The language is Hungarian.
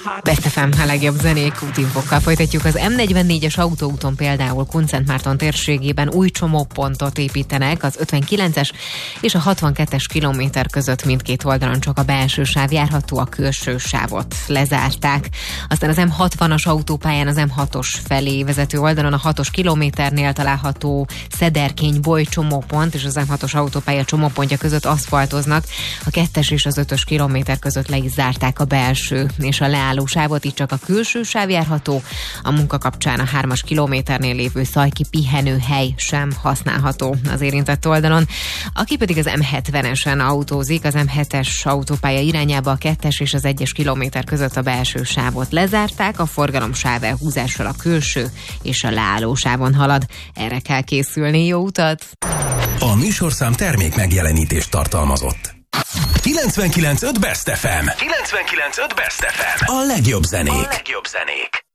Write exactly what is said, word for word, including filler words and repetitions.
Best ef em, a legjobb zenék útinfokkal folytatjuk. Az em negyvennégyes autóúton például Kunszentmárton térségében új csomópontot építenek, az ötvenkilences és a hatvankettes kilométer között mindkét oldalon csak a belső sáv járható, a külső sávot lezárták. Aztán az em hatvanas autópályán az em hatos felé vezető oldalon a hatos kilométernél található Szederkény-Boly csomópont és az em hatos autópálya csomópontja között aszfaltoznak, a kettes és az ötös kilométer között le is zárták a belső és a leálló sávot, itt csak a külső sáv járható, a munka kapcsán a hármas kilométernél lévő Szajki pihenőhely sem használható az érintett oldalon. Aki pedig az em hetvenesen autózik, az em hetes autópálya irányába a kettes és az egyes kilométer között a belső sávot lezárták, a forgalom sávelhúzással a külső és a leálló sávon halad. Erre kell készülni, jó utat! A műsorszám termék megjelenítést tartalmazott. kilencvenkilenc pont öt Best ef em. kilencvenkilenc pont öt Best ef em. A legjobb zenék. A legjobb zenék.